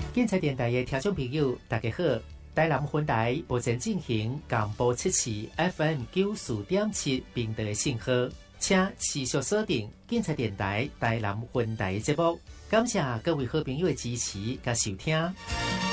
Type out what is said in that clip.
警察电台的听众朋友，大家好！台南分台目前进行广播测试 FM 94.7频道的信号，请持续锁定警察电台台南分台的节目。感谢各位好朋友的支持甲收听。